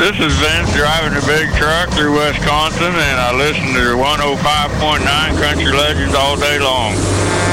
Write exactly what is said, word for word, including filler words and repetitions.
This is Vince driving a big truck through Wisconsin, and I listen to one oh five point nine Country Legends all day long.